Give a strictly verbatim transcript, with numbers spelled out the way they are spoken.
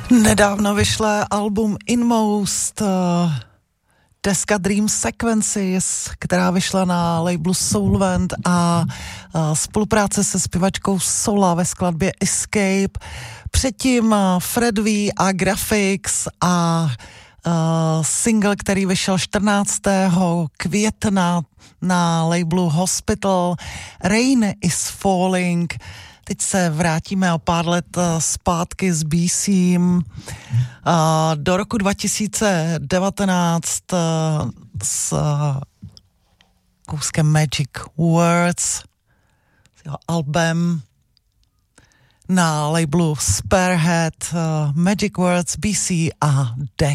Nedávno vyšlo album Inmost, deska Dream Sequences, která vyšla na labelu Soulvent a spolupráce se zpěvačkou Sola ve skladbě Escape. Předtím Fred V a Graphics a Uh, single, který vyšel čtrnáctého května na labelu Hospital, Rain is Falling. Teď se vrátíme o pár let zpátky s B C M uh, do roku dva tisíce devatenáct uh, s uh, kouskem Magic Words, s jeho albem na labelu Sparehead, uh, Magic Words, B C a Dex.